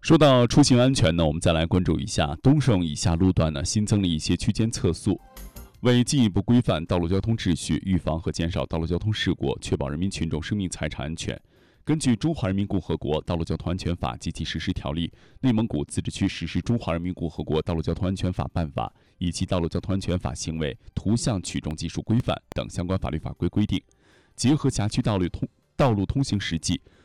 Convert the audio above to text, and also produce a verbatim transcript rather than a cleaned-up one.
说到出行安全呢，我们再来关注一下东省以下路段呢新增了一些区间测速。为进一步规范道路交通秩序，预防和减少道路交通事故，确保人民群众生命财产安全，根据《中华人民共和国道路交通安全法及其实施条例》、内蒙古自治区实施《中华人民共和国道路交通安全法办法》以及《道路交通安全法行为图像取证技术规范》等相关法律法规规定，结合辖区道路通道路通行实际，